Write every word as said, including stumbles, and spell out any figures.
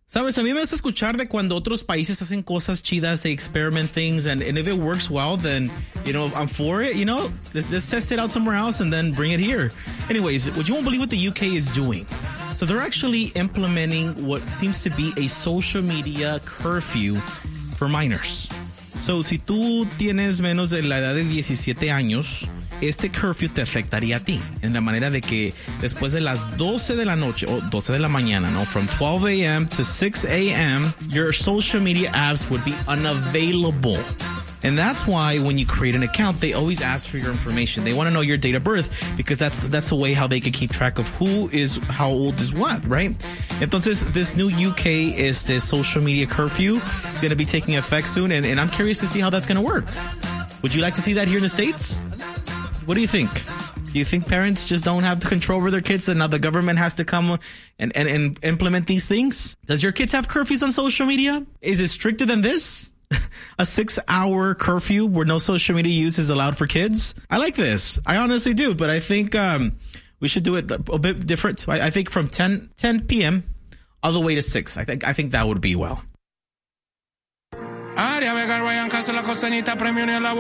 Sabes, a mí me gusta escuchar de cuando otros países hacen cosas chidas, they experiment things, and, and if it works well, then, you know, I'm for it, you know? Let's, let's test it out somewhere else and then bring it here. Anyways, would you won't believe what the U K is doing? So they're actually implementing what seems to be a social media curfew for minors. So, si tú tienes menos de la edad de diecisiete años, este curfew te afectaría a ti en la manera de que después de las doce de la noche o doce de la mañana, ¿no? From twelve a.m. to six a.m., your social media apps would be unavailable. And that's why when you create an account, they always ask for your information. They want to know your date of birth because that's that's the way how they can keep track of who is how old is what, right? Entonces, this new U K is the social media curfew. It's going to be taking effect soon, and, and I'm curious to see how that's going to work. Would you like to see that here in the States? What do you think? Do you think parents just don't have the control over their kids and now the government has to come and, and, and implement these things? Does your kids have curfews on social media? Is it stricter than this? A six-hour curfew where no social media use is allowed for kids? I like this. I honestly do, but I think um, we should do it a bit different. I, I think from ten p.m. all the way to six. I think I think that would be well.